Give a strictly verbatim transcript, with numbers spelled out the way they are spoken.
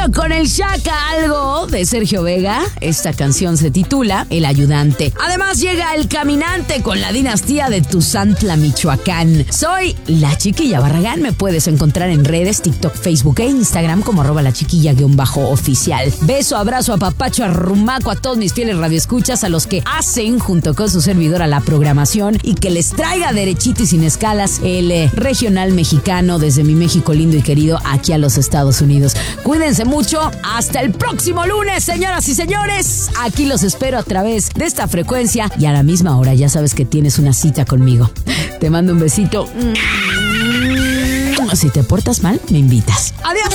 con el Shaka Algo de Sergio Vega. Esta canción se titula El Ayudante. Además llega El Caminante con la dinastía de Tuzantla, Michoacán. Soy La Chiquilla Barragán. Me puedes encontrar en redes, TikTok, Facebook e Instagram como arroba la chiquilla guión bajo oficial. Beso, abrazo, apapacho, arrumaco a todos mis fieles radioescuchas, a los que hacen junto con su servidora la programación y que les traiga derechito y sin escalas el eh, regional mexicano desde mi México lindo y querido aquí a los Estados Unidos. Cuídense mucho. Hasta el próximo lunes, señoras y señores. Aquí los espero a través de esta frecuencia y a la misma hora. Ya sabes que tienes una cita conmigo. Te mando un besito. Si te portas mal, me invitas. Adiós.